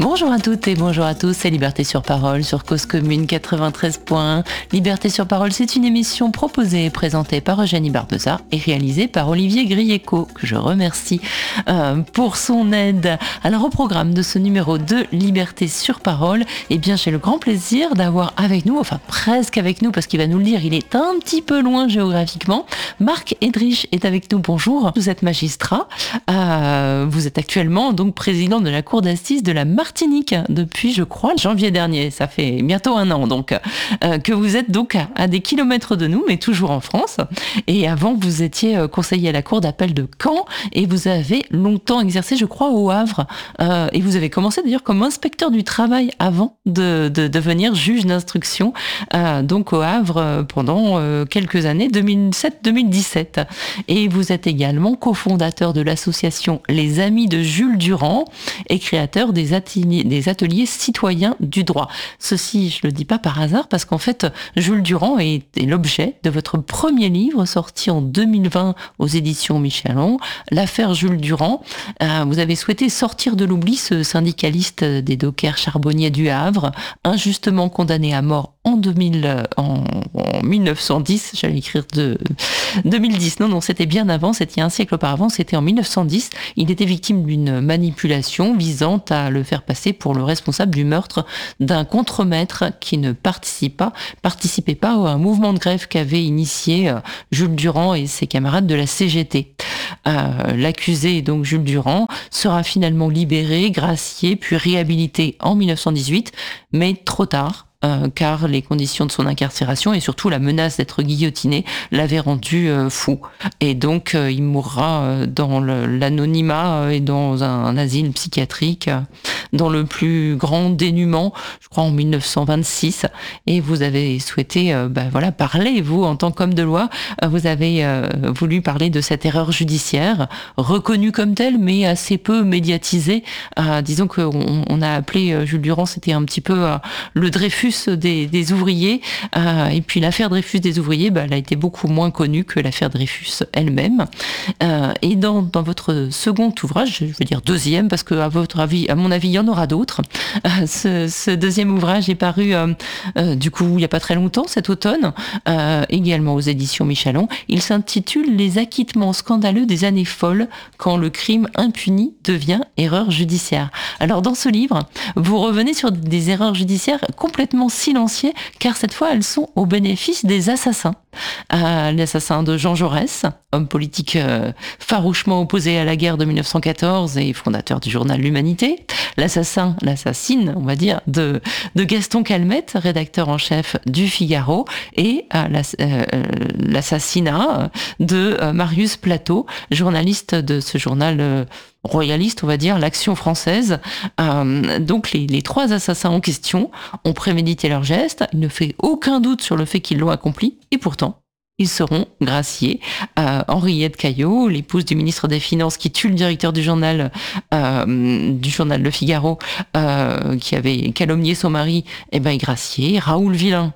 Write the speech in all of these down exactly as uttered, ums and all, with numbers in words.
Bonjour à toutes et bonjour à tous, c'est Liberté sur Parole sur Cause Commune quatre-vingt-treize point un. Liberté sur Parole, c'est une émission proposée et présentée par Eugénie Barbeza et réalisée par Olivier Grieco, que je remercie euh, pour son aide. Alors au programme de ce numéro de Liberté sur Parole, eh bien j'ai le grand plaisir d'avoir avec nous, enfin presque avec nous parce qu'il va nous le dire, il est un petit peu loin géographiquement. Marc Edrich est avec nous, bonjour. Vous êtes magistrat, euh, vous êtes actuellement donc président de la cour d'assises de la Martinique depuis, je crois, janvier dernier. Ça fait bientôt un an, donc, euh, que vous êtes donc à, à des kilomètres de nous, mais toujours en France. Et avant, vous étiez conseiller à la cour d'appel de Caen et vous avez longtemps exercé, je crois, au Havre. Euh, et vous avez commencé d'ailleurs comme inspecteur du travail avant de, de devenir juge d'instruction, euh, donc au Havre pendant euh, quelques années, deux mille sept deux mille dix-sept. Et vous êtes également cofondateur de l'association Les Amis de Jules Durand et créateur des ateliers des ateliers citoyens du droit. Ceci, je le dis pas par hasard, parce qu'en fait, Jules Durand est, est l'objet de votre premier livre sorti en deux mille vingt aux éditions Michelon, l'affaire Jules Durand. Euh, vous avez souhaité sortir de l'oubli ce syndicaliste des dockers charbonniers du Havre, injustement condamné à mort en deux mille, en, en mille neuf cent dix, j'allais écrire de deux mille dix, non, non, c'était bien avant, c'était un siècle auparavant, c'était en mille neuf cent dix. Il était victime d'une manipulation visant à le faire passer pour le responsable du meurtre d'un contremaître qui ne participe pas, participait pas à un mouvement de grève qu'avaient initié Jules Durand et ses camarades de la C G T. Euh, l'accusé, donc Jules Durand, sera finalement libéré, gracié, puis réhabilité en mille neuf cent dix-huit, mais trop tard. Euh, car les conditions de son incarcération et surtout la menace d'être guillotiné l'avaient rendu euh, fou. Et donc euh, il mourra euh, dans le, l'anonymat euh, et dans un, un asile psychiatrique, euh, dans le plus grand dénuement, je crois en mille neuf cent vingt-six. Et vous avez souhaité euh, bah, voilà, parler, vous, en tant qu'homme de loi, euh, vous avez euh, voulu parler de cette erreur judiciaire, reconnue comme telle, mais assez peu médiatisée. Euh, disons qu'on on a appelé euh, Jules Durand, c'était un petit peu euh, le Dreyfus Des, des ouvriers, euh, et puis l'affaire Dreyfus des ouvriers, bah, elle a été beaucoup moins connue que l'affaire Dreyfus elle-même. Euh, et dans, dans votre second ouvrage, je veux dire deuxième, parce que à votre avis, à mon avis, il y en aura d'autres. Euh, ce, ce deuxième ouvrage est paru, euh, euh, du coup, il n'y a pas très longtemps, cet automne, euh, également aux éditions Michelon. Il s'intitule Les acquittements scandaleux des années folles, quand le crime impuni devient erreur judiciaire. Alors, dans ce livre, vous revenez sur des erreurs judiciaires complètement silenciées, car cette fois elles sont au bénéfice des assassins. Euh, l'assassin de Jean Jaurès, homme politique euh, farouchement opposé à la guerre de mille neuf cent quatorze et fondateur du journal L'Humanité. L'assassin, l'assassine, on va dire, de, de Gaston Calmette, rédacteur en chef du Figaro, et euh, l'ass, euh, l'assassinat de euh, Marius Plateau, journaliste de ce journal euh, royaliste, on va dire, l'Action française. Euh, donc les, les trois assassins en question ont prémédité leur geste, il ne fait aucun doute sur le fait qu'ils l'ont accompli, et pourtant, ils seront graciés. Euh, Henriette Caillot, l'épouse du ministre des Finances qui tue le directeur du journal, euh, du journal Le Figaro, euh, qui avait calomnié son mari, eh ben, est gracié. Raoul Villain,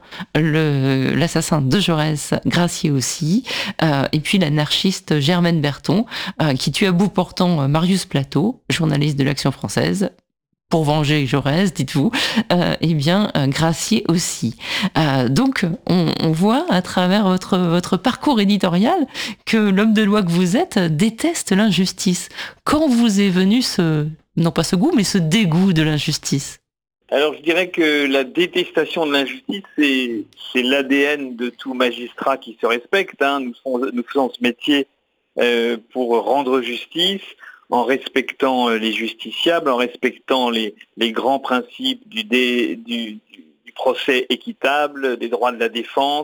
le, l'assassin de Jaurès, gracié aussi. Euh, et puis l'anarchiste Germaine Berton, euh, qui tue à bout portant Marius Plateau, journaliste de l'Action française, pour venger Jaurès, dites-vous, euh, eh bien, euh, gracié aussi. Euh, donc, on, on voit à travers votre, votre parcours éditorial que l'homme de loi que vous êtes déteste l'injustice. Quand vous est venu ce, non pas ce goût, mais ce dégoût de l'injustice? Alors, je dirais que la détestation de l'injustice, c'est, c'est l'A D N de tout magistrat qui se respecte. Hein. Nous, faisons, nous faisons ce métier euh, pour rendre justice, en respectant les justiciables, en respectant les, les grands principes du, dé, du, du procès équitable, des droits de la défense,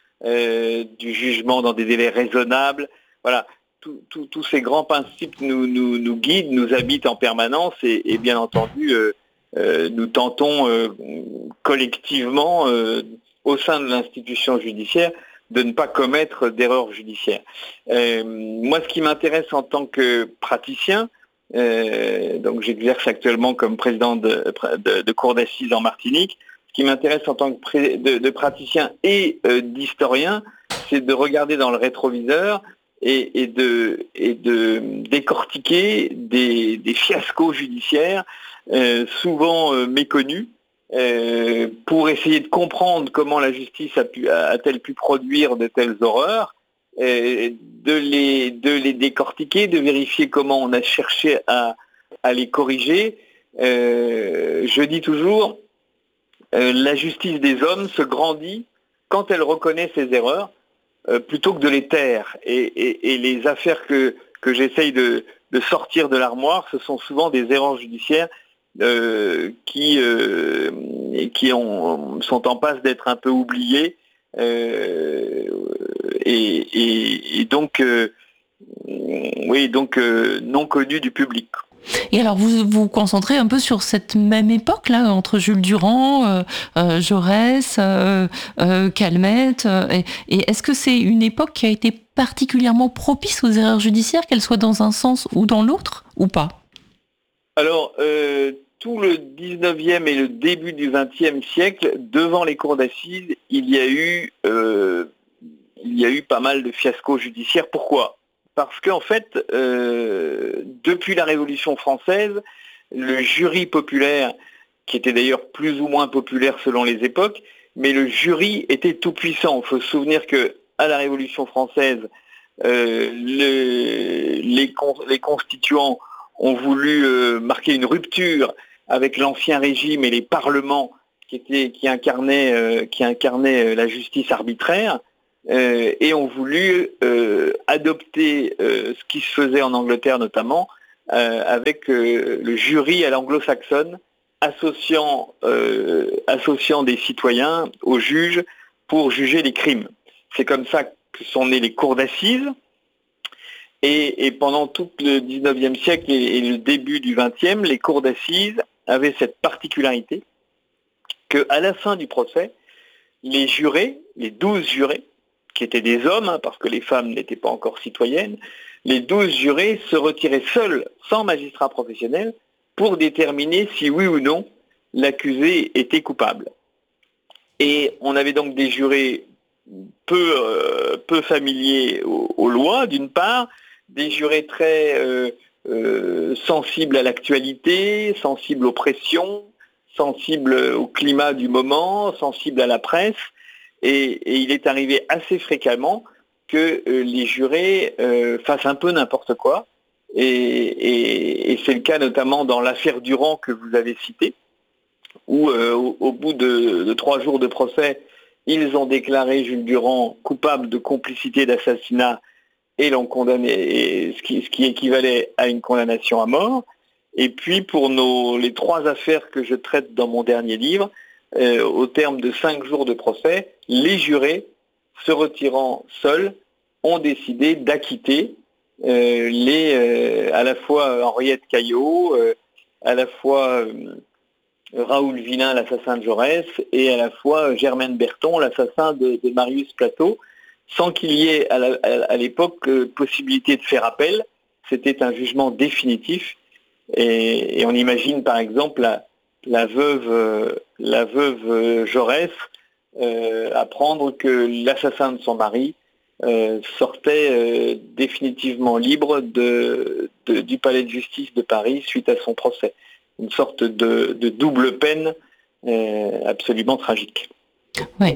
euh, du jugement dans des délais raisonnables. Voilà, tous ces grands principes nous, nous, nous guident, nous habitent en permanence et, et bien entendu, euh, euh, nous tentons euh, collectivement, euh, au sein de l'institution judiciaire, de ne pas commettre d'erreurs judiciaires. Euh, moi, ce qui m'intéresse en tant que praticien, euh, donc j'exerce actuellement comme président de, de, de cour d'assises en Martinique, ce qui m'intéresse en tant que pré, de, de praticien et euh, d'historien, c'est de regarder dans le rétroviseur et, et, de, et de décortiquer des, des fiascos judiciaires euh, souvent euh, méconnus, euh, pour essayer de comprendre comment la justice a pu, a-t-elle pu produire de telles horreurs, euh, de les, de les décortiquer, de vérifier comment on a cherché à, à les corriger. Euh, je dis toujours, euh, la justice des hommes se grandit quand elle reconnaît ses erreurs, euh, plutôt que de les taire. Et, et, et les affaires que, que j'essaye de, de sortir de l'armoire, ce sont souvent des erreurs judiciaires euh, qui, euh, qui ont, sont en passe d'être un peu oubliées, euh, et, et, et donc, euh, oui, donc euh, non connues du public. Et alors, vous vous concentrez un peu sur cette même époque, là, entre Jules Durand, euh, euh, Jaurès, euh, euh, Calmette. Euh, et, et est-ce que c'est une époque qui a été particulièrement propice aux erreurs judiciaires, qu'elles soient dans un sens ou dans l'autre, ou pas? Alors, euh, tout le dix-neuvième et le début du vingtième siècle, devant les cours d'assises, il y a eu, euh, il y a eu pas mal de fiascos judiciaires. Pourquoi ? Parce qu'en fait, euh, depuis la Révolution française, le jury populaire, qui était d'ailleurs plus ou moins populaire selon les époques, mais le jury était tout puissant. Il faut se souvenir que à la Révolution française, euh, le, les, les constituants ont voulu euh, marquer une rupture avec l'ancien régime et les parlements qui, étaient, qui incarnaient, euh, qui incarnaient la justice arbitraire. Euh, et ont voulu euh, adopter euh, ce qui se faisait en Angleterre notamment, euh, avec euh, le jury à l'anglo-saxonne, associant, euh, associant des citoyens aux juges pour juger les crimes. C'est comme ça que sont nées les cours d'assises. Et, et pendant tout le dix-neuvième siècle et, et le début du vingtième, les cours d'assises avaient cette particularité qu'à la fin du procès, les jurés, les douze jurés, qui étaient des hommes, hein, parce que les femmes n'étaient pas encore citoyennes, les douze jurés se retiraient seuls, sans magistrat professionnel, pour déterminer si oui ou non l'accusé était coupable. Et on avait donc des jurés peu, euh, peu familiers aux, aux lois, d'une part, des jurés très euh, euh, sensibles à l'actualité, sensibles aux pressions, sensibles au climat du moment, sensibles à la presse. Et, et il est arrivé assez fréquemment que euh, les jurés euh, fassent un peu n'importe quoi. Et, et, et c'est le cas notamment dans l'affaire Durand que vous avez citée, où euh, au, au bout de, de trois jours de procès, ils ont déclaré Jules Durand coupable de complicité d'assassinat et l'ont condamné, et ce, qui, ce qui équivalait à une condamnation à mort. Et puis pour nos, les trois affaires que je traite dans mon dernier livre, Euh, au terme de cinq jours de procès, les jurés, se retirant seuls, ont décidé d'acquitter euh, les, euh, à la fois Henriette Caillot, euh, à la fois euh, Raoul Villain, l'assassin de Jaurès, et à la fois Germaine Berton, l'assassin de, de Marius Plateau, sans qu'il y ait à, la, à l'époque euh, possibilité de faire appel. C'était un jugement définitif. Et, et on imagine par exemple la, la veuve, euh, la veuve euh, Jaurès euh, apprendre que l'assassin de son mari euh, sortait euh, définitivement libre de, de, du palais de justice de Paris suite à son procès. Une sorte de, de double peine euh, absolument tragique. Oui.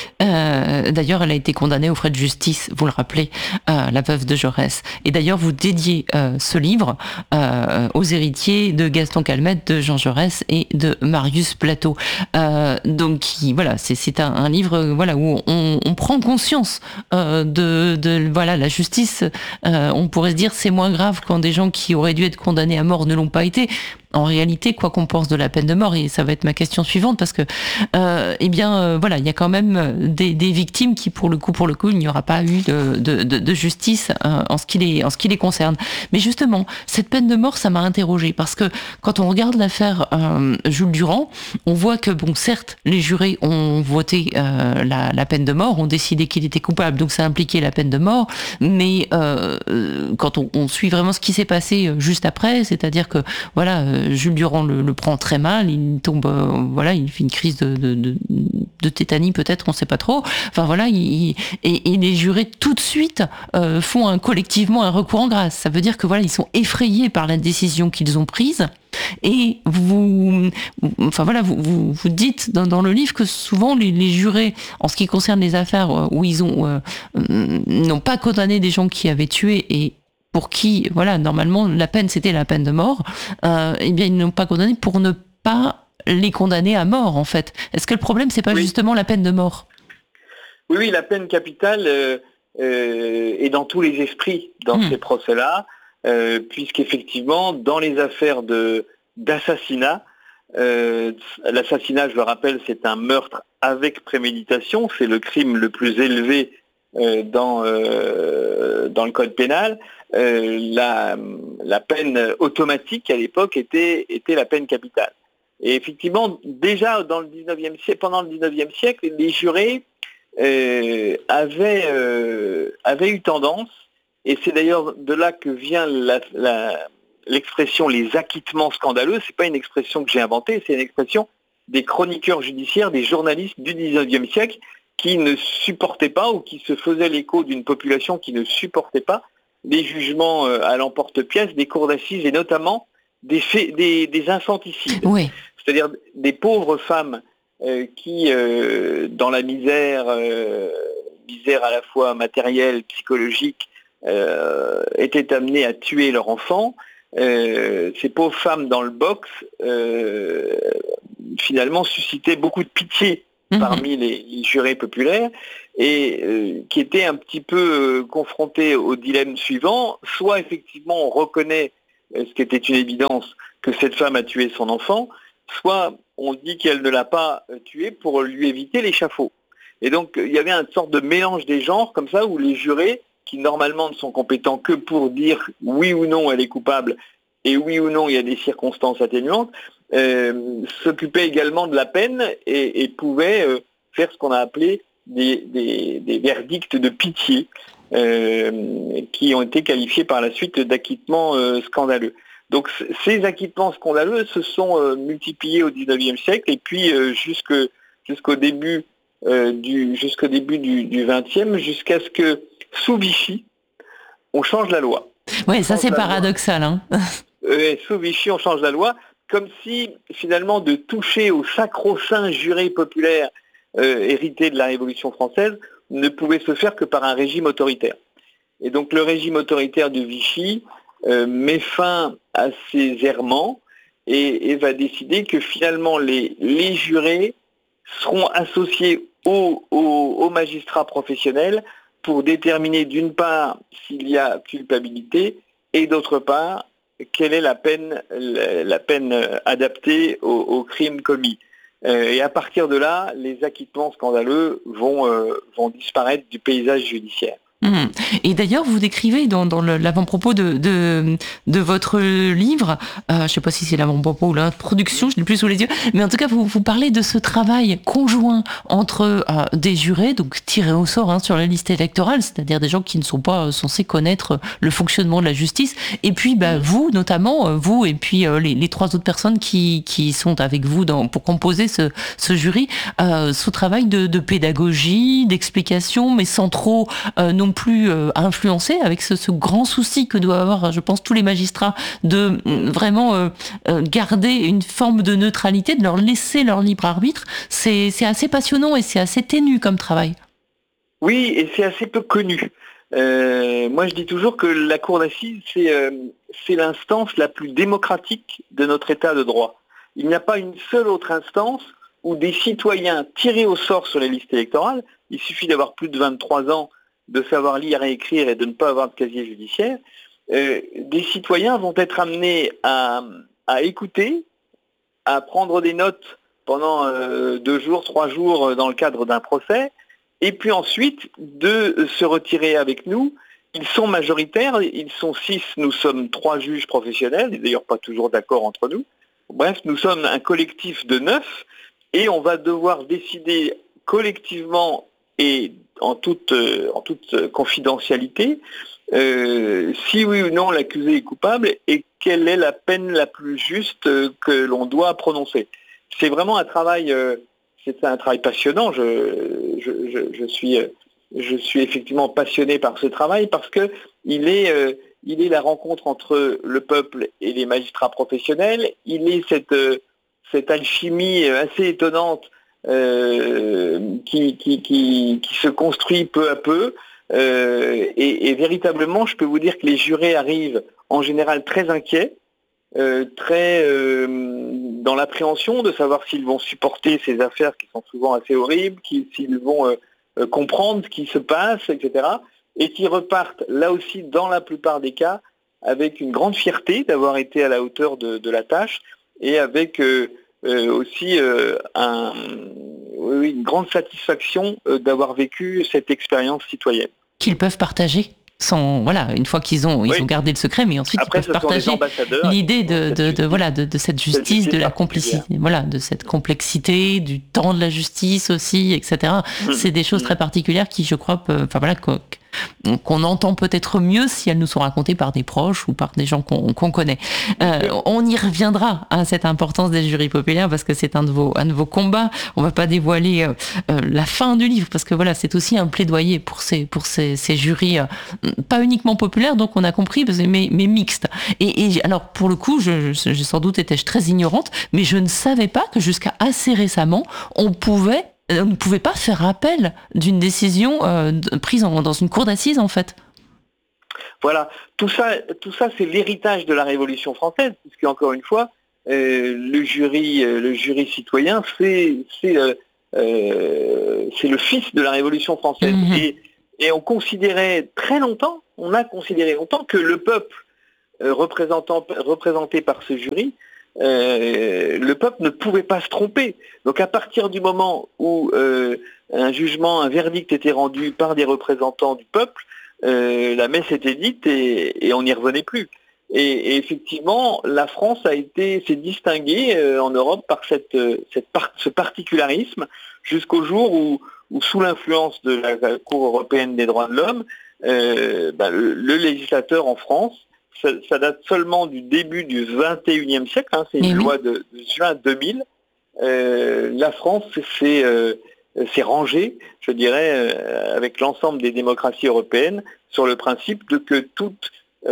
Euh, d'ailleurs, elle a été condamnée aux frais de justice, vous le rappelez, euh, la veuve de Jaurès. Et d'ailleurs, vous dédiez euh, ce livre euh, aux héritiers de Gaston Calmette, de Jean Jaurès et de Marius Plateau. Euh, donc, qui, voilà, c'est, c'est un, un livre, voilà, où on, on prend conscience euh, de, de, voilà, la justice. Euh, on pourrait se dire c'est moins grave quand des gens qui auraient dû être condamnés à mort ne l'ont pas été. En réalité, quoi qu'on pense de la peine de mort, et ça va être ma question suivante, parce que, euh, eh bien, euh, voilà, il y a quand même des, des victimes qui, pour le coup, pour le coup, il n'y aura pas eu de, de, de, de justice euh, en ce qui les, en ce qui les concerne. Mais justement, cette peine de mort, ça m'a interrogée, parce que quand on regarde l'affaire euh, Jules Durand, on voit que, bon, certes, les jurés ont voté euh, la, la peine de mort, ont décidé qu'il était coupable, donc ça impliquait la peine de mort. Mais euh, quand on, on suit vraiment ce qui s'est passé juste après, c'est-à-dire que, voilà. Euh, Jules Durand le, le prend très mal, il tombe, euh, voilà, il fait une crise de, de, de de tétanie peut-être, on ne sait pas trop. Enfin voilà, il, et, et les jurés tout de suite euh, font un, collectivement un recours en grâce. Ça veut dire que voilà, ils sont effrayés par la décision qu'ils ont prise. Et vous, enfin voilà, vous, vous, vous dites dans, dans le livre que souvent les, les jurés, en ce qui concerne les affaires où ils ont euh, n'ont pas condamné des gens qui avaient tué et pour qui, voilà, normalement la peine c'était la peine de mort, euh, eh bien ils n'ont pas condamné pour ne pas les condamner à mort en fait. Est-ce que le problème c'est pas oui. justement la peine de mort ? Oui, oui, la peine capitale euh, euh, est dans tous les esprits dans mmh. ces procès-là. Euh, puisqu'effectivement, dans les affaires de, d'assassinat, euh, l'assassinat, je le rappelle, c'est un meurtre avec préméditation, c'est le crime le plus élevé euh, dans, euh, dans le code pénal. Euh, la, la peine automatique à l'époque était, était la peine capitale. Et effectivement, déjà dans le dix-neuvième siècle, pendant le dix-neuvième siècle, les jurés euh, avaient, euh, avaient eu tendance, et c'est d'ailleurs de là que vient la, la, l'expression les acquittements scandaleux. C'est pas une expression que j'ai inventée, c'est une expression des chroniqueurs judiciaires, des journalistes du dix-neuvième siècle qui ne supportaient pas ou qui se faisaient l'écho d'une population qui ne supportait pas les jugements à l'emporte-pièce des cours d'assises et notamment des, faits, des, des infanticides. Oui. C'est-à-dire des pauvres femmes euh, qui, euh, dans la misère, euh, misère à la fois matérielle, psychologique, Euh, étaient amenés à tuer leur enfant. Euh, ces pauvres femmes dans le box euh, finalement suscitaient beaucoup de pitié mmh. parmi les, les jurés populaires et euh, qui étaient un petit peu euh, confrontés au dilemme suivant: soit effectivement on reconnaît euh, ce qui était une évidence, que cette femme a tué son enfant, soit on dit qu'elle ne l'a pas euh, tué pour lui éviter l'échafaud. Et donc il y avait une sorte de mélange des genres comme ça où les jurés, qui normalement ne sont compétents que pour dire oui ou non elle est coupable et oui ou non il y a des circonstances atténuantes, euh, s'occupaient également de la peine et, et pouvaient euh, faire ce qu'on a appelé des, des, des verdicts de pitié euh, qui ont été qualifiés par la suite d'acquittements euh, scandaleux. Donc c- ces acquittements scandaleux se sont euh, multipliés au dix-neuvième siècle et puis euh, jusque, jusqu'au début euh, du jusqu'au début du, du vingtième, jusqu'à ce que sous Vichy, on change la loi. Oui, ça c'est paradoxal. Hein. Euh, sous Vichy, on change la loi, comme si finalement de toucher au sacro-saint juré populaire euh, hérité de la Révolution française ne pouvait se faire que par un régime autoritaire. Et donc le régime autoritaire de Vichy euh, met fin à ces errements et, et va décider que finalement les, les jurés seront associés aux, aux, aux magistrats professionnels pour déterminer d'une part s'il y a culpabilité et d'autre part quelle est la peine, la peine adaptée au, au crime commis. Euh, et à partir de là, les acquittements scandaleux vont, euh, vont disparaître du paysage judiciaire. Mmh. Et d'ailleurs, vous décrivez dans, dans le, l'avant-propos de, de, de votre livre, euh, je ne sais pas si c'est l'avant-propos ou l'introduction, je ne l'ai plus sous les yeux, mais en tout cas, vous, vous parlez de ce travail conjoint entre euh, des jurés, donc tirés au sort hein, sur la liste électorale, c'est-à-dire des gens qui ne sont pas censés connaître le fonctionnement de la justice, et puis bah, vous, notamment, vous et puis euh, les, les trois autres personnes qui, qui sont avec vous dans, pour composer ce, ce jury, euh, ce travail de, de pédagogie, d'explication, mais sans trop euh, non plus euh, influencé, avec ce, ce grand souci que doivent avoir, je pense, tous les magistrats, de euh, vraiment euh, euh, garder une forme de neutralité, de leur laisser leur libre arbitre. C'est, c'est assez passionnant et c'est assez ténu comme travail. Oui, et c'est assez peu connu. Euh, moi, je dis toujours que la cour d'assises, c'est, euh, c'est l'instance la plus démocratique de notre état de droit. Il n'y a pas une seule autre instance où des citoyens tirés au sort sur les listes électorales, il suffit d'avoir plus de vingt-trois ans, de savoir lire et écrire et de ne pas avoir de casier judiciaire, euh, des citoyens vont être amenés à, à écouter, à prendre des notes pendant euh, deux jours, trois jours dans le cadre d'un procès, et puis ensuite de se retirer avec nous. Ils sont majoritaires, ils sont six, nous sommes trois juges professionnels, d'ailleurs pas toujours d'accord entre nous. Bref, nous sommes un collectif de neuf, et on va devoir décider collectivement et en toute, euh, en toute confidentialité, euh, si oui ou non l'accusé est coupable et quelle est la peine la plus juste euh, que l'on doit prononcer. C'est vraiment un travail, euh, c'est un travail passionnant. Je, je, je, je suis, je suis effectivement passionné par ce travail parce que il est, euh, il est la rencontre entre le peuple et les magistrats professionnels. Il est cette, cette alchimie assez étonnante euh, qui, qui, qui, qui se construit peu à peu. Euh, et, et véritablement, je peux vous dire que les jurés arrivent en général très inquiets, euh, très euh, dans l'appréhension de savoir s'ils vont supporter ces affaires qui sont souvent assez horribles, qui, s'ils vont euh, comprendre ce qui se passe, et cetera. Et qui repartent là aussi, dans la plupart des cas, avec une grande fierté d'avoir été à la hauteur de, de la tâche et avec euh, euh, aussi euh, un, oui, une grande satisfaction euh, d'avoir vécu cette expérience citoyenne. Qu'ils peuvent partager sans, voilà, une fois qu'ils ont, ils oui. ont gardé le secret, mais ensuite Après, ils peuvent partager l'idée de, de, de, voilà, de, de cette justice, de la complicité, voilà, de cette complexité, du temps de la justice aussi, et cetera. Mmh. C'est des choses mmh. très particulières qui, je crois, peuvent, enfin voilà, qu'on, qu'on entend peut-être mieux si elles nous sont racontées par des proches ou par des gens qu'on, qu'on connaît. Euh, on y reviendra à cette importance des jurys populaires parce que c'est un de vos, un de vos combats. On va pas dévoiler euh, euh, la fin du livre parce que voilà, c'est aussi un plaidoyer pour ces, pour ces, ces jurys, euh, pas uniquement populaires, donc on a compris, mais, mais mixtes. Et, et alors pour le coup, je, je, je sans doute étais-je très ignorante, mais je ne savais pas que jusqu'à assez récemment, on pouvait on ne pouvait pas faire appel d'une décision euh, prise en, dans une cour d'assises, en fait. Voilà, tout ça, tout ça, c'est l'héritage de la Révolution française, puisque encore une fois, euh, le jury, euh, le jury citoyen, c'est, c'est, euh, euh, c'est le fils de la Révolution française. Mmh. Et, et on considérait très longtemps, on a considéré longtemps que le peuple euh, représentant, représenté par ce jury, Euh, le peuple ne pouvait pas se tromper. Donc à partir du moment où euh, un jugement, un verdict était rendu par des représentants du peuple, euh, la messe était dite et, et on n'y revenait plus. Et, et effectivement, la France a été s'est distinguée euh, en Europe par cette, cette par, ce particularisme jusqu'au jour où, où sous l'influence de la, la Cour européenne des droits de l'homme, euh, bah, le, le législateur en France, Ça, ça date seulement du début du vingt et unième siècle, hein, c'est une oui. loi de, de juin deux mille. Euh, la France s'est, euh, s'est rangée, je dirais, euh, avec l'ensemble des démocraties européennes, sur le principe de que toute,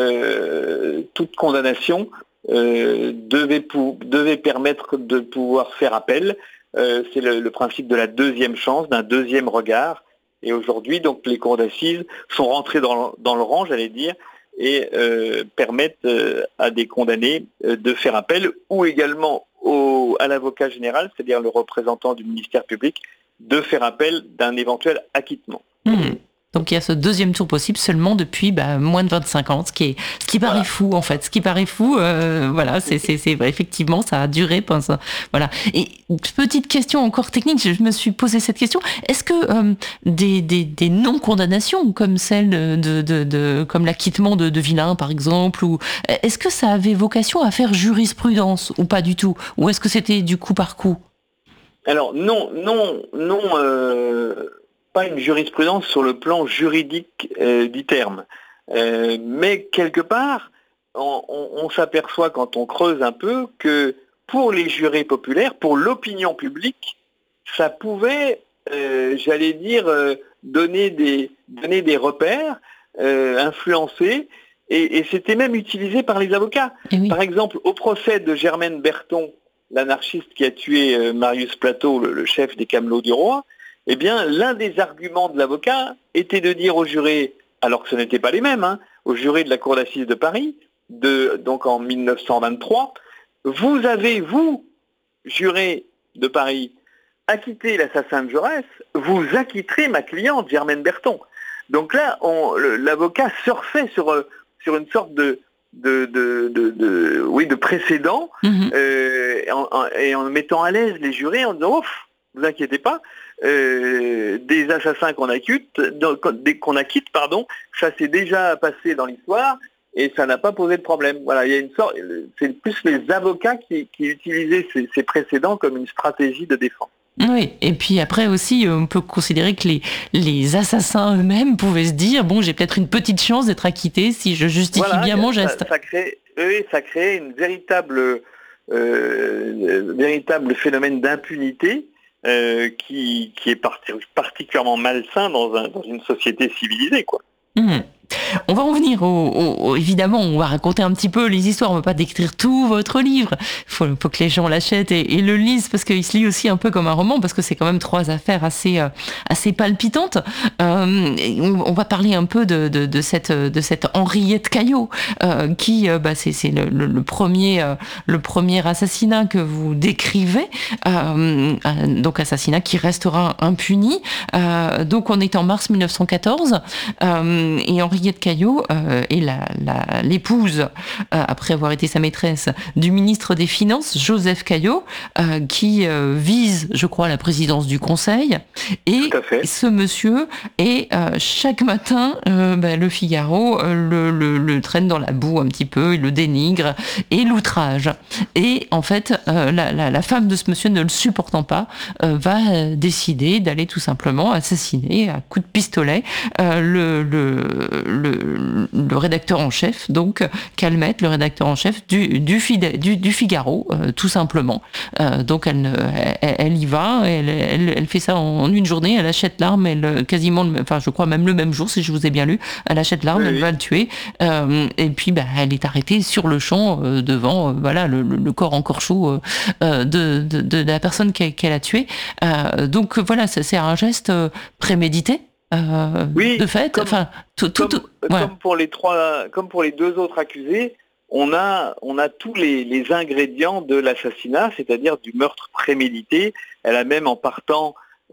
euh, toute condamnation euh, devait, pou- devait permettre de pouvoir faire appel. Euh, c'est le, le principe de la deuxième chance, d'un deuxième regard. Et aujourd'hui, donc, les cours d'assises sont rentrées dans, dans le rang, j'allais dire, et euh, permettent euh, à des condamnés euh, de faire appel, ou également au, à l'avocat général, c'est-à-dire le représentant du ministère public, de faire appel d'un éventuel acquittement. Mmh. Donc il y a ce deuxième tour possible seulement depuis bah, moins de vingt-cinq ans, ce qui, est, ce qui paraît voilà. fou en fait. Ce qui paraît fou, euh, voilà, c'est, c'est, c'est, effectivement, ça a duré. Pense, voilà. Et petite question encore technique, je me suis posé cette question. Est-ce que euh, des, des, des non-condamnations comme celle de, de, de, de comme l'acquittement de, de Villain par exemple, ou est-ce que ça avait vocation à faire jurisprudence ou pas du tout? Ou est-ce que c'était du coup par coup? Alors non, non, non. Euh... pas une jurisprudence sur le plan juridique euh, du terme. Euh, mais quelque part, on, on, on s'aperçoit quand on creuse un peu que pour les jurés populaires, pour l'opinion publique, ça pouvait, euh, j'allais dire, euh, donner, des, donner des repères, euh, influencer, et, et c'était même utilisé par les avocats. Oui. Par exemple, au procès de Germaine Berton, l'anarchiste qui a tué euh, Marius Plateau, le, le chef des Camelots du Roi, eh bien, l'un des arguments de l'avocat était de dire aux jurés, alors que ce n'étaient pas les mêmes, hein, aux jurés de la Cour d'assises de Paris, de, donc en dix-neuf cent vingt-trois, vous avez, vous, jurés de Paris, acquitté l'assassin de Jaurès, vous acquitterez ma cliente, Germaine Berton. Donc là, on, le, l'avocat surfait sur, sur une sorte de, de, de, de, de, oui, de précédent, mmh. euh, en, en, et en mettant à l'aise les jurés en disant, ouf, ne vous inquiétez pas, euh, des assassins qu'on acquitte, qu'on acquitte, pardon, ça s'est déjà passé dans l'histoire et ça n'a pas posé de problème. Voilà, il y a une sorte, c'est plus les avocats qui, qui utilisaient ces, ces précédents comme une stratégie de défense. Oui, et puis après aussi, on peut considérer que les, les assassins eux-mêmes pouvaient se dire, bon, j'ai peut-être une petite chance d'être acquitté si je justifie voilà, bien mon geste. Ça, ça crée, oui, ça crée une véritable, euh, véritable phénomène d'impunité euh, qui, qui est parti, particulièrement malsain dans, un, dans une société civilisée, quoi. Mmh. On va en venir au, au, au, évidemment, on va raconter un petit peu les histoires, on ne va pas décrire tout votre livre. Il faut, faut que les gens l'achètent et, et le lisent parce qu'il se lit aussi un peu comme un roman parce que c'est quand même trois affaires assez, euh, assez palpitantes. Euh, on, on va parler un peu de, de, de, cette, de cette Henriette Caillot euh, qui, euh, bah, c'est, c'est le, le, le, premier, euh, le premier assassinat que vous décrivez, euh, donc assassinat qui restera impuni. Euh, donc on est en mars mille neuf cent quatorze euh, et Henriette Caillot euh, est la, la, l'épouse, euh, après avoir été sa maîtresse, du ministre des Finances, Joseph Caillot, euh, qui euh, vise, je crois, la présidence du Conseil. Et ce monsieur est euh, chaque matin, euh, ben, le Figaro euh, le, le, le traîne dans la boue un petit peu, il le dénigre et l'outrage. Et en fait, euh, la, la, la femme de ce monsieur, ne le supportant pas, euh, va décider d'aller tout simplement assassiner à coups de pistolet euh, le, le, le Le, le rédacteur en chef, donc Calmette, le rédacteur en chef du, du, du, du Figaro, euh, tout simplement. Euh, donc elle, elle, elle y va, elle, elle, elle fait ça en une journée, elle achète l'arme, elle quasiment, enfin je crois même le même jour, si je vous ai bien lu, elle achète l'arme, oui, elle va le tuer, euh, et puis bah, elle est arrêtée sur le champ euh, devant, euh, voilà, le, le corps encore chaud euh, de, de, de la personne qu'elle, qu'elle a tuée. Euh, donc voilà, c'est, c'est un geste prémédité. Euh, oui, de fait, comme, enfin, tout, tout, comme, tout, ouais. comme pour les trois, comme pour les deux autres accusés, on a, on a tous les, les ingrédients de l'assassinat, c'est-à-dire du meurtre prémédité. Elle a même en partant,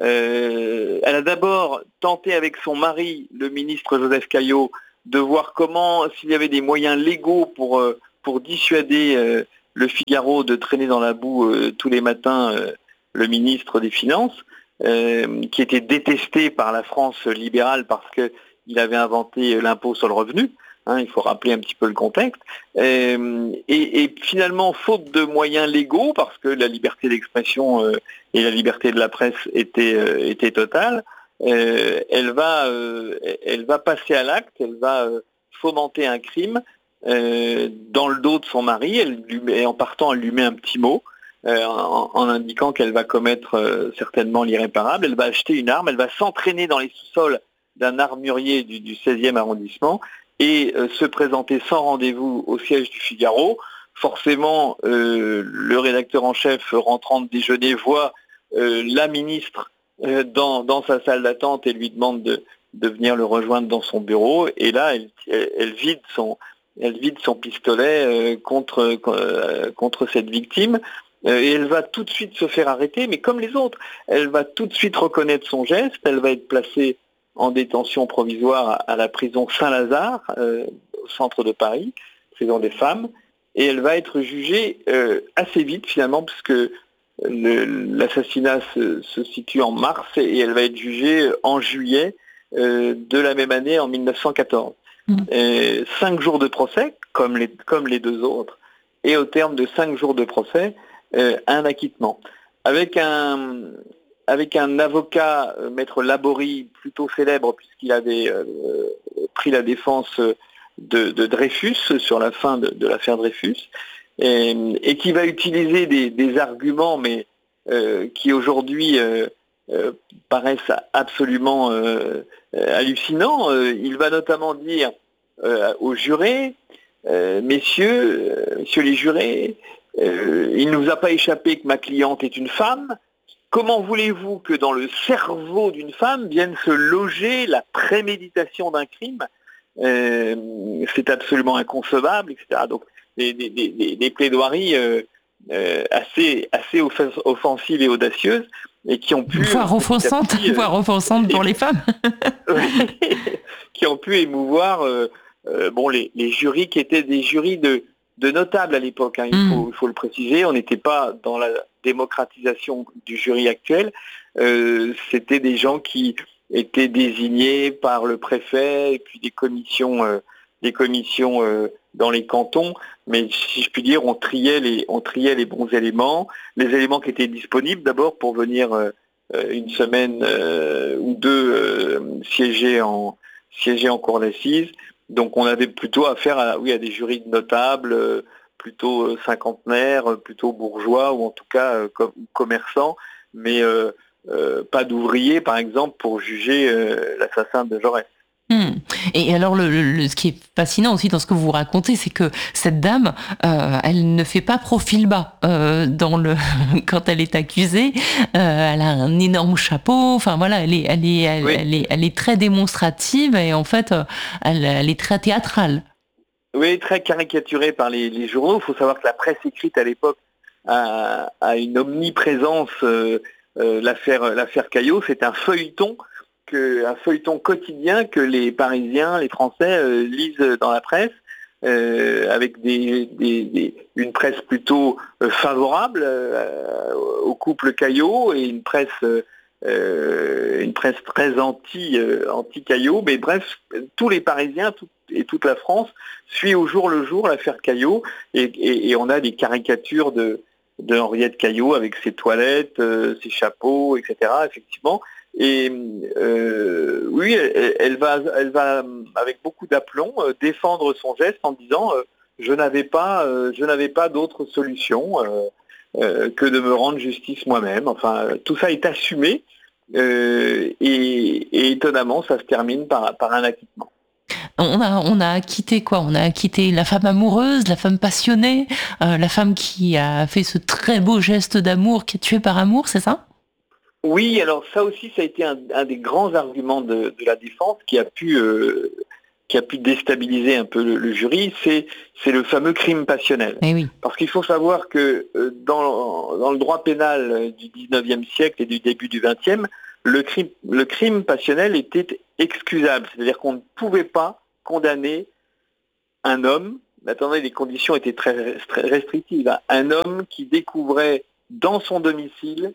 euh, elle a d'abord tenté avec son mari, le ministre Joseph Caillot, de voir comment, s'il y avait des moyens légaux pour, euh, pour dissuader euh, le Figaro de traîner dans la boue euh, tous les matins euh, le ministre des Finances. Euh, qui était détesté par la France libérale parce qu'il avait inventé l'impôt sur le revenu, hein, il faut rappeler un petit peu le contexte, euh, et, et finalement, faute de moyens légaux, parce que la liberté d'expression euh, et la liberté de la presse étaient, euh, étaient totales, euh, elle, va, euh, elle va passer à l'acte, elle va euh, fomenter un crime euh, dans le dos de son mari, elle lui, et en partant, elle lui met un petit mot, Euh, en, en indiquant qu'elle va commettre euh, certainement l'irréparable. Elle va acheter une arme, elle va s'entraîner dans les sous-sols d'un armurier du, du seizième arrondissement et euh, se présenter sans rendez-vous au siège du Figaro. Forcément, euh, le rédacteur en chef rentrant de déjeuner voit euh, la ministre euh, dans, dans sa salle d'attente et lui demande de, de venir le rejoindre dans son bureau. Et là, elle, elle, elle vide son, elle vide son pistolet euh, contre, euh, contre cette victime. Et elle va tout de suite se faire arrêter, mais comme les autres, elle va tout de suite reconnaître son geste, elle va être placée en détention provisoire à la prison Saint-Lazare, euh, au centre de Paris, prison des femmes, et elle va être jugée euh, assez vite finalement, puisque le, l'assassinat se, se situe en mars, et elle va être jugée en juillet euh, de la même année, en mille neuf cent quatorze. Mmh. Et cinq jours de procès, comme les, comme les deux autres, et au terme de cinq jours de procès, Euh, un acquittement. Avec un, avec un avocat, euh, maître Laborie, plutôt célèbre puisqu'il avait euh, pris la défense de, de Dreyfus sur la fin de, de l'affaire Dreyfus, et, et qui va utiliser des, des arguments, mais euh, qui aujourd'hui euh, euh, paraissent absolument euh, hallucinants. Euh, il va notamment dire euh, aux jurés, euh, messieurs, euh, messieurs les jurés, Euh, il ne vous a pas échappé que ma cliente est une femme. Comment voulez-vous que dans le cerveau d'une femme vienne se loger la préméditation d'un crime ? euh, C'est absolument inconcevable, et cetera. Donc des, des, des, des plaidoiries euh, euh, assez, assez offensives et audacieuses, et qui ont pu... Voire offensantes, euh, voire offensantes pour les femmes. Qui ont pu émouvoir euh, euh, bon, les, les jurys qui étaient des jurys de... de notables à l'époque, hein, il, faut, il faut le préciser, on n'était pas dans la démocratisation du jury actuel, euh, c'était des gens qui étaient désignés par le préfet et puis des commissions, euh, des commissions euh, dans les cantons, mais si je puis dire, on triait les, on triait les bons éléments, les éléments qui étaient disponibles d'abord pour venir euh, une semaine euh, ou deux euh, siéger en, siéger en cour d'assises. Donc on avait plutôt affaire à, oui, à des jurys notables, euh, plutôt euh, cinquantenaires, euh, plutôt bourgeois, ou en tout cas euh, com- commerçants, mais euh, euh, pas d'ouvriers, par exemple, pour juger euh, l'assassin de Jaurès. Mmh. Et alors, le, le, ce qui est fascinant aussi dans ce que vous racontez, c'est que cette dame, euh, elle ne fait pas profil bas euh, dans le quand elle est accusée. Euh, elle a un énorme chapeau. Enfin voilà, elle est, elle est, elle, Oui. elle est, elle est très démonstrative et en fait, elle, elle est très théâtrale. Oui, très caricaturée par les, les journaux. Il faut savoir que la presse écrite à l'époque a, a une omniprésence. Euh, euh, l'affaire, l'affaire Caillot, c'est un feuilleton. Que, un feuilleton quotidien que les Parisiens, les Français euh, lisent dans la presse, euh, avec des, des, des, une presse plutôt euh, favorable euh, au couple Caillot et une presse, euh, une presse très anti, euh, anti-Caillot. Mais bref, tous les Parisiens tout, et toute la France suivent au jour le jour l'affaire Caillot et, et, et on a des caricatures de, de Henriette Caillot avec ses toilettes, euh, ses chapeaux, et cetera. Effectivement. Et euh, oui, elle, elle, va, elle va avec beaucoup d'aplomb euh, défendre son geste en disant euh, je n'avais pas, euh, je n'avais pas d'autre solution euh, euh, que de me rendre justice moi-même. Enfin, tout ça est assumé euh, et, et étonnamment, ça se termine par, par un acquittement. On a, on a acquitté quoi? On a acquitté la femme amoureuse, la femme passionnée, euh, la femme qui a fait ce très beau geste d'amour, qui a tué par amour, c'est ça? Oui, alors ça aussi, ça a été un, un des grands arguments de, de la défense qui a pu, euh, qui a pu déstabiliser un peu le, le jury, c'est, c'est le fameux crime passionnel. Eh oui. Parce qu'il faut savoir que euh, dans, dans le droit pénal du dix-neuvième siècle et du début du vingtième, le crime, le crime passionnel était excusable, c'est-à-dire qu'on ne pouvait pas condamner un homme, attendez, les conditions étaient très, très restrictives, hein, un homme qui découvrait dans son domicile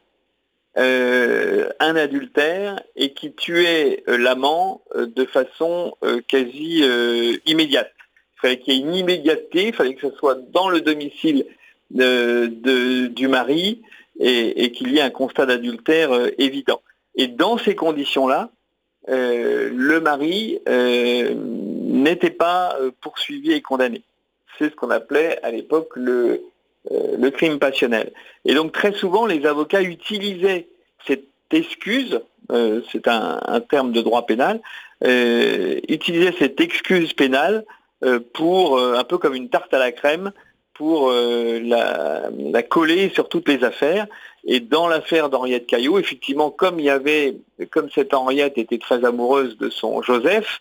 Euh, un adultère et qui tuait euh, l'amant euh, de façon euh, quasi euh, immédiate. Il fallait qu'il y ait une immédiateté, il fallait que ce soit dans le domicile de, de, du mari et, et qu'il y ait un constat d'adultère euh, évident. Et dans ces conditions-là, euh, le mari euh, n'était pas euh, poursuivi et condamné. C'est ce qu'on appelait à l'époque le Euh, le crime passionnel. Et donc très souvent, les avocats utilisaient cette excuse, euh, c'est un, un terme de droit pénal, euh, utilisaient cette excuse pénale euh, pour, euh, un peu comme une tarte à la crème, pour euh, la, la coller sur toutes les affaires. Et dans l'affaire d'Henriette Caillot, effectivement, comme il y avait, comme cette Henriette était très amoureuse de son Joseph,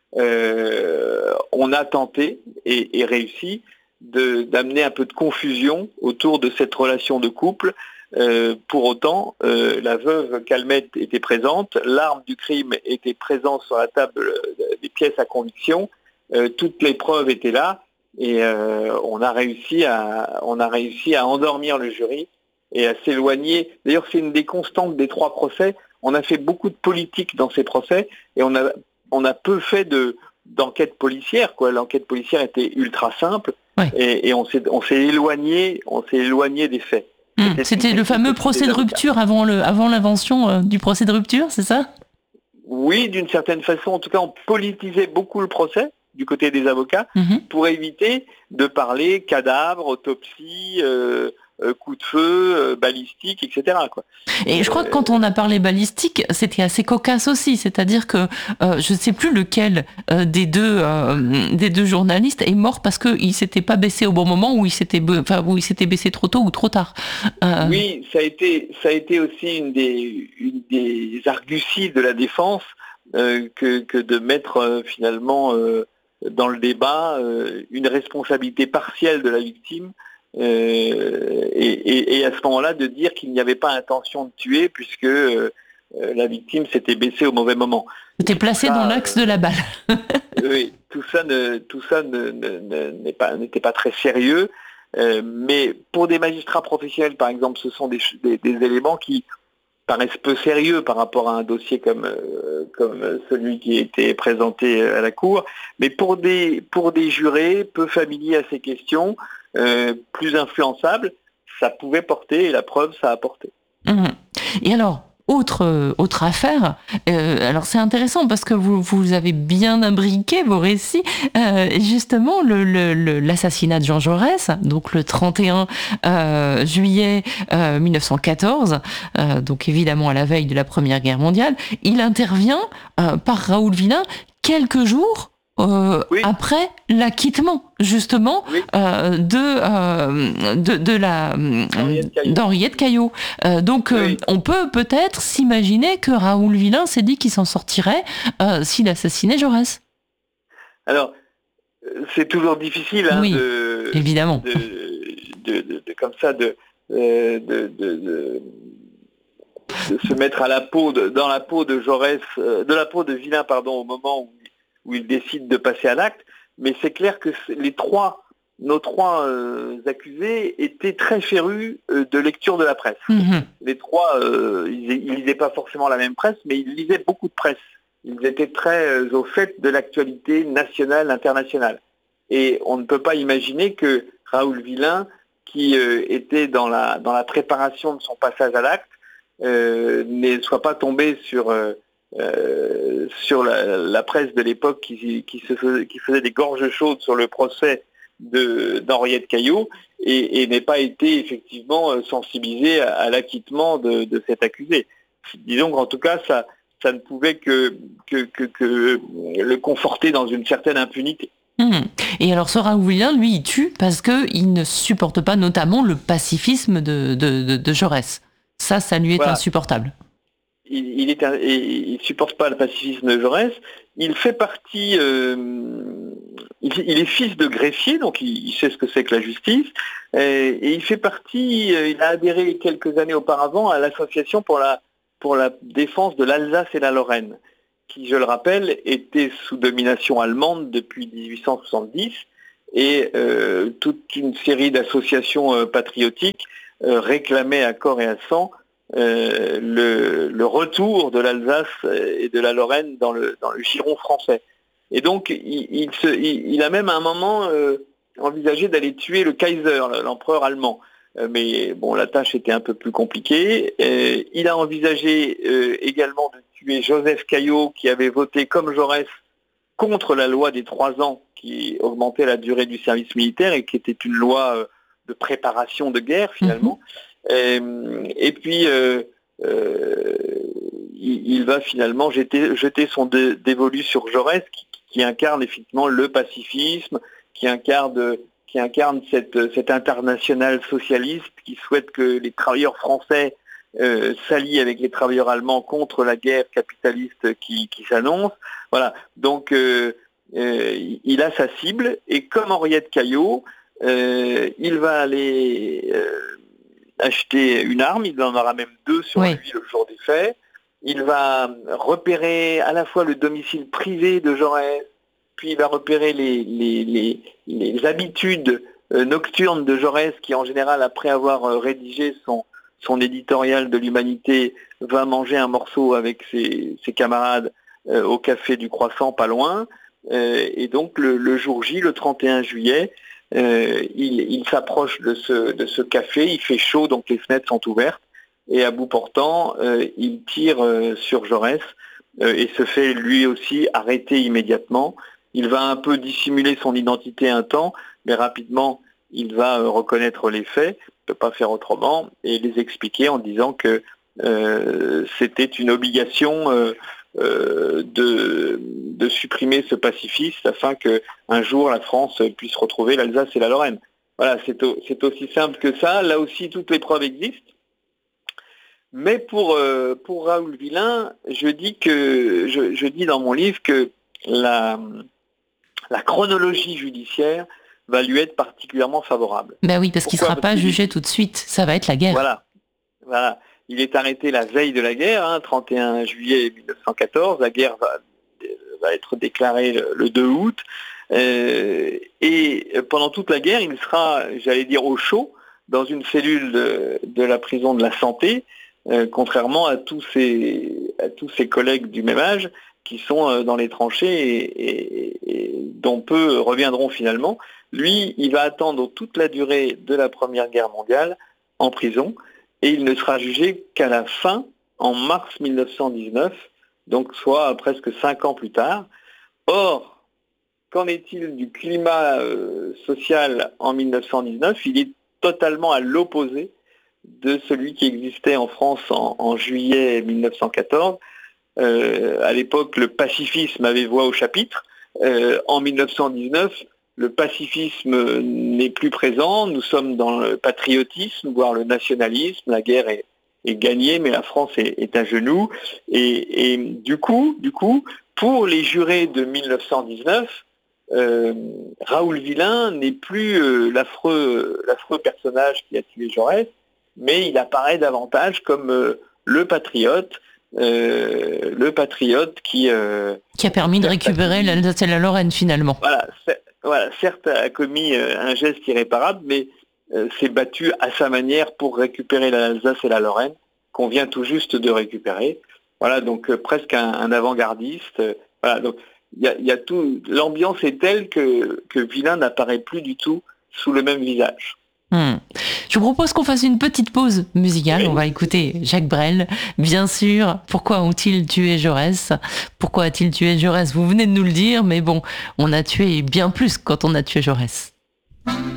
euh, on a tenté et, et réussi De, d'amener un peu de confusion autour de cette relation de couple. Euh, pour autant, euh, la veuve Calmette était présente, l'arme du crime était présente sur la table des pièces à conviction, euh, toutes les preuves étaient là, et euh, on a réussi à, on a réussi à endormir le jury et à s'éloigner. D'ailleurs, c'est une des constantes des trois procès. On a fait beaucoup de politique dans ces procès, et on a, on a peu fait de, d'enquête policière, quoi. L'enquête policière était ultra simple. Ouais. Et, et on s'est, on s'est éloigné, on s'est éloigné des faits. Mmh, c'était c'était le fameux procès de rupture avant, le, avant l'invention euh, du procès de rupture, c'est ça? Oui, d'une certaine façon. En tout cas, on politisait beaucoup le procès du côté des avocats mmh. pour éviter de parler cadavre, autopsie, euh, euh, coup de feu, euh, balistique, et cetera, quoi. Et je crois que quand on a parlé balistique, c'était assez cocasse aussi, c'est-à-dire que euh, je ne sais plus lequel euh, des, deux, euh, des deux journalistes est mort parce qu'il ne s'était pas baissé au bon moment ou il s'était, enfin, ou il s'était baissé trop tôt ou trop tard. Euh... Oui, ça a été, ça a été aussi une des, une des arguties de la défense euh, que, que de mettre euh, finalement euh, dans le débat euh, une responsabilité partielle de la victime. Euh, et, et, et à ce moment-là de dire qu'il n'y avait pas intention de tuer puisque euh, la victime s'était baissée au mauvais moment. C'était placé ça, dans l'axe de la balle. Oui, tout ça, ne, tout ça ne, ne, ne, n'est pas, n'était pas très sérieux, euh, mais pour des magistrats professionnels, par exemple, ce sont des, des, des éléments qui paraissent peu sérieux par rapport à un dossier comme, euh, comme celui qui a été présenté à la Cour, mais pour des, pour des jurés peu familiers à ces questions, Euh, plus influençable, ça pouvait porter, et la preuve, ça a porté. Mmh. Et alors, Autre, euh, autre affaire, euh, alors c'est intéressant parce que vous, vous avez bien imbriqué vos récits, euh, justement le, le, le, l'assassinat de Jean Jaurès, donc le trente et un euh, juillet euh, mille neuf cent quatorze, euh, donc évidemment à la veille de la Première Guerre mondiale, il intervient euh, par Raoul Villain quelques jours Euh, Oui. après l'acquittement justement Oui. euh, de, euh, de de la Henriette Caillot. d'Henriette Caillot. Euh, donc euh, Oui. on peut peut-être s'imaginer que Raoul Villain s'est dit qu'il s'en sortirait euh, s'il assassinait Jaurès. Alors, c'est toujours difficile hein, Oui, de, évidemment. de, de, de, de comme ça de, euh, de, de, de, de se mettre à la peau de, dans la peau de Jaurès, euh, de la peau de Villain pardon, au moment où, où il décide de passer à l'acte. Mais c'est clair que les trois, nos trois euh, accusés étaient très férus euh, de lecture de la presse. Mm-hmm. Les trois, euh, ils ne lisaient pas forcément la même presse, mais ils lisaient beaucoup de presse. Ils étaient très euh, au fait de l'actualité nationale, internationale. Et on ne peut pas imaginer que Raoul Villain, qui euh, était dans la, dans la préparation de son passage à l'acte, euh, ne soit pas tombé sur, euh, euh, sur la, la presse de l'époque qui, qui, se faisait, qui faisait des gorges chaudes sur le procès de, d'Henriette Caillot et, et n'ait pas été effectivement sensibilisé à, à l'acquittement de, de cet accusé. Disons qu'en tout cas, ça, ça ne pouvait que, que, que, que le conforter dans une certaine impunité. Mmh. Et alors ce Raoul Villain, lui, il tue parce qu'il ne supporte pas notamment le pacifisme de, de, de, de Jaurès. Ça, ça lui est voilà. insupportable. Il, il est, il supporte pas le pacifisme de Jaurès. Il fait partie, euh, il, il est fils de greffier, donc il, il sait ce que c'est que la justice, et, et il fait partie, il a adhéré quelques années auparavant à l'association pour la, pour la défense de l'Alsace et la Lorraine, qui, je le rappelle, était sous domination allemande depuis dix-huit cent soixante-dix, et euh, toute une série d'associations euh, patriotiques euh, réclamaient à corps et à sang euh, le, le retour de l'Alsace et de la Lorraine dans le, dans le giron français. Et donc, il, il, se, il, il a même à un moment euh, envisagé d'aller tuer le Kaiser, l'empereur allemand. Euh, mais bon, la tâche était un peu plus compliquée. Euh, il a envisagé euh, également de tuer Joseph Caillot, qui avait voté comme Jaurès contre la loi des trois ans, qui augmentait la durée du service militaire et qui était une loi euh, de préparation de guerre, finalement. Mmh. Euh, et puis, euh, euh, il, il va finalement jeter, jeter son dé, dévolu sur Jaurès, qui, qui incarne effectivement le pacifisme, qui incarne, qui incarne cette, cette internationale socialiste, qui souhaite que les travailleurs français euh, s'allient avec les travailleurs allemands contre la guerre capitaliste qui, qui s'annonce. Voilà. Donc, euh, euh, il a sa cible, et comme Henriette Caillot, euh, il va aller euh, acheter une arme, il en aura même deux sur oui. lui le jour des faits. Il va repérer à la fois le domicile privé de Jaurès, puis il va repérer les, les, les, les habitudes euh, nocturnes de Jaurès, qui en général, après avoir euh, rédigé son, son éditorial de l'humanité, va manger un morceau avec ses, ses camarades euh, au café du Croissant, pas loin. Euh, et donc le, le jour J, le trente et un juillet, Euh, il, il s'approche de ce, de ce café, il fait chaud, donc les fenêtres sont ouvertes, et à bout portant, euh, il tire euh, sur Jaurès euh, et se fait lui aussi arrêter immédiatement. Il va un peu dissimuler son identité un temps, mais rapidement, il va euh, reconnaître les faits, il ne peut pas faire autrement, et les expliquer en disant que euh, c'était une obligation euh, Euh, de, de supprimer ce pacifiste afin qu'un jour la France puisse retrouver l'Alsace et la Lorraine. Voilà, c'est, au, c'est aussi simple que ça. Là aussi, toutes les preuves existent. Mais pour, euh, pour Raoul Villain, je dis, que, je, je dis dans mon livre que la, la chronologie judiciaire va lui être particulièrement favorable. Ben oui, parce Pourquoi qu'il ne sera pas jugé tout de suite. Ça va être la guerre. Voilà, voilà. Il est arrêté la veille de la guerre, hein, trente et un juillet mille neuf cent quatorze. La guerre va, va être déclarée le, le deux août. Euh, et pendant toute la guerre, il sera, j'allais dire, au chaud, dans une cellule de, de la prison de la Santé, euh, contrairement à tous, ses, à tous ses collègues du même âge qui sont euh, dans les tranchées et, et, et dont peu reviendront finalement. Lui, il va attendre toute la durée de la Première Guerre mondiale en prison. Et il ne sera jugé qu'à la fin en mars mille neuf cent dix-neuf, donc soit presque cinq ans plus tard. Or, qu'en est-il du climat euh, social en mille neuf cent dix-neuf? Il est totalement à l'opposé de celui qui existait en France en, en juillet mille neuf cent quatorze. Euh, à l'époque, le pacifisme avait voix au chapitre. Euh, en mille neuf cent dix-neuf, le pacifisme n'est plus présent. Nous sommes dans le patriotisme, voire le nationalisme. La guerre est, est gagnée, mais la France est, est à genoux. Et, et du coup, du coup, pour les jurés de mille neuf cent dix-neuf, euh, Raoul Villain n'est plus euh, l'affreux, l'affreux personnage qui a tué Jaurès, mais il apparaît davantage comme euh, le patriote, euh, le patriote qui... Euh, qui a permis de récupérer l'Alsace et la Lorraine finalement. Voilà, voilà, certes a commis euh, un geste irréparable, mais euh, s'est battu à sa manière pour récupérer l'Alsace et la Lorraine, qu'on vient tout juste de récupérer. Voilà, donc euh, presque un, un avant-gardiste. Euh, voilà, donc il y a, y a tout. L'ambiance est telle que, que Villain n'apparaît plus du tout sous le même visage. Hmm. Je vous propose qu'on fasse une petite pause musicale. Oui. On va écouter Jacques Brel, bien sûr. Pourquoi ont-ils tué Jaurès? Pourquoi a-t-il tué Jaurès? Vous venez de nous le dire, mais bon, on a tué bien plus quand on a tué Jaurès.